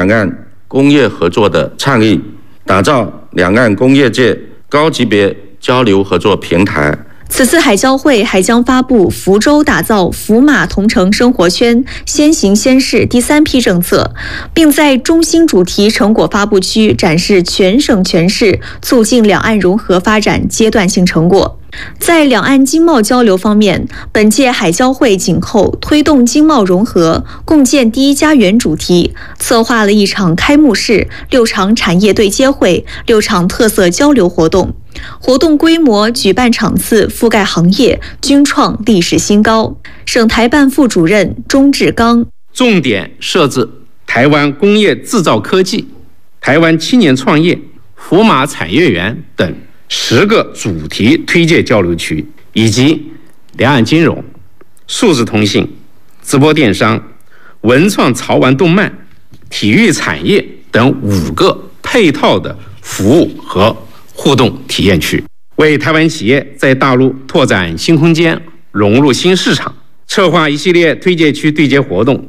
两岸工业合作的倡议，打造两岸工业界高级别交流合作平台。 此次海交会还将发布福州打造福马同城生活圈先行先试第3批政策，并在中心主题成果发布区展示全省全市促进两岸融合发展阶段性成果。在两岸经贸交流方面，本届海交会紧扣推动经贸融合、共建第一家园主题，策划了1场开幕式、6场产业对接会、6场特色交流活动。活动规模、举办场次、覆盖行业均创历史新高。省台办副主任钟志刚重点设置台湾工业制造科技、台湾青年创业、福马产业园等10个主题推介交流区，以及两岸金融、数字通信、直播电商、文创潮玩动漫、体育产业等5个配套的服务和互动体验区，为台湾企业在大陆拓展新空间、融入新市场，策划一系列推介区对接活动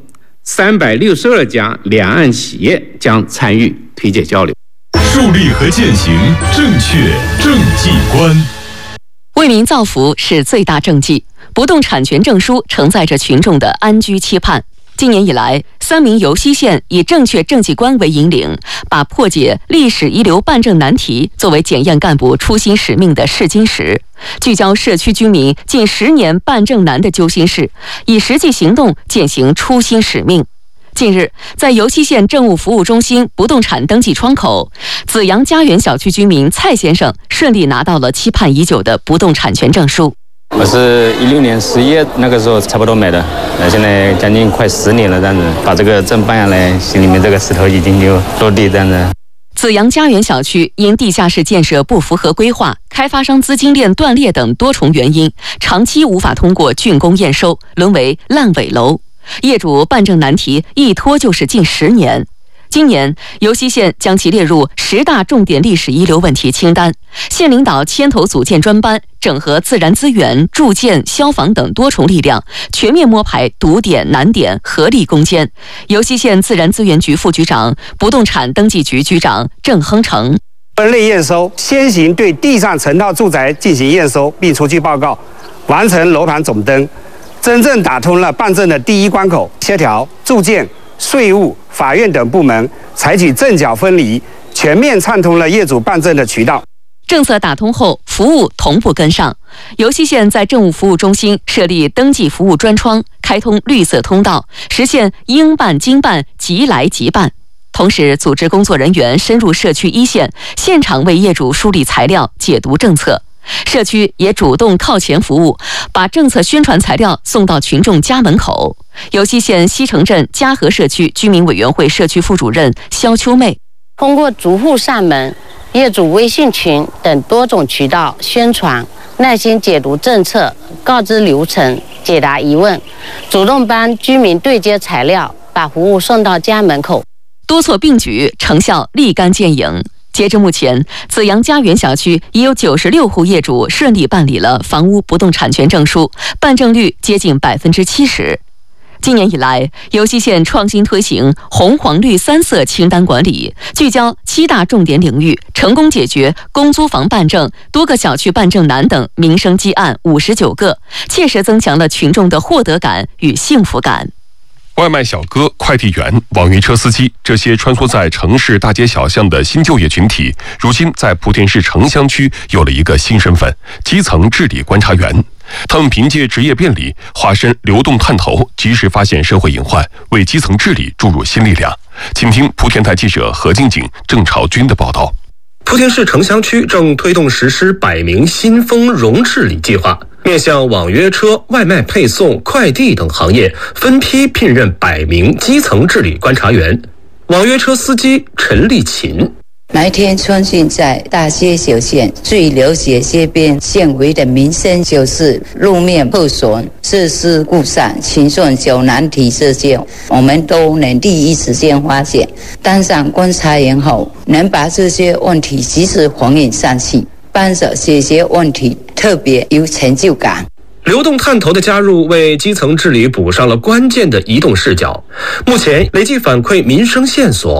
，362家两岸企业将参与推介交流。 树立和践行正确政绩观， 为民造福是最大政绩。不动产权证书承载着群众的安居期盼。今年以来，3名由西县以正确政绩观为引领，把破解历史遗留办证难题作为检验干部初心使命的试金石，聚焦社区居民近10年办证难的揪心事，以实际行动践行初心使命。近日，在由西县政务服务中心不动产登记窗口，紫阳家园小区居民蔡先生顺利拿到了期盼已久的不动产权证书。 我是16年11月那个时候差不多买的，现在将近快10年了，这样子把这个证办下来，心里面这个石头已经就落地这样子。 紫阳家园小区因地下室建设不符合规划、开发商资金链断裂等多重原因，长期无法通过竣工验收，沦为烂尾楼。业主办证难题一拖就是近10年。今年，由西县将其列入10大重点历史遗留问题清单。县领导牵头组建专班，整合自然资源、住建、消防等多重力量，全面摸排堵点、难点，合力攻坚。由西县自然资源局副局长、不动产登记局局长郑亨成。 分类验收，先行对地上成套住宅进行验收，并出具报告，完成楼盘总登，真正打通了办证的第一关口，协调住建、税务、法院等部门采取正角分离，全面畅通了业主办证的渠道。 政策打通后，服务同步跟上。由西县在政务服务中心设立登记服务专窗，开通绿色通道，实现应办经办、即来即办。同时，组织工作人员深入社区一线，现场为业主梳理材料、解读政策。社区也主动靠前服务，把政策宣传材料送到群众家门口。由西县西城镇嘉和社区居民委员会社区副主任肖秋妹， 通过逐户上门、业主微信群等多种渠道宣传，耐心解读政策，告知流程，解答疑问，主动帮居民对接材料，把服务送到家门口。 多措并举，成效立竿见影。截至目前，紫阳家园小区已有96户业主顺利办理了房屋不动产权证书，办证率接近70%。今年以来，由西县创新推行红黄绿3色清单管理，聚焦7大重点领域，成功解决公租房办证、多个小区办证难等民生积案59个，切实增强了群众的获得感与幸福感。 外卖小哥、快递员、网约车司机，这些穿梭在城市大街小巷的新就业群体，如今在莆田市城乡区有了一个新身份——基层治理观察员。他们凭借职业便利，化身流动探头，及时发现社会隐患，为基层治理注入新力量。请听莆田台记者何静静、郑朝军的报道。 莆田市城乡区正推动实施100名新丰融治理计划，面向网约车、外卖配送、快递等行业，分批聘任100名基层治理观察员。网约车司机陈丽琴。 每天穿行在大街小巷，最了解街边巷尾的民生就是路面破损、设施故障、群众较难题这些，我们都能第一时间发现。当上观察员后，能把这些问题及时反映上去，帮着解决问题，特别有成就感。 流动探头的加入为基层治理补上了关键的移动视角。目前累计反馈民生线索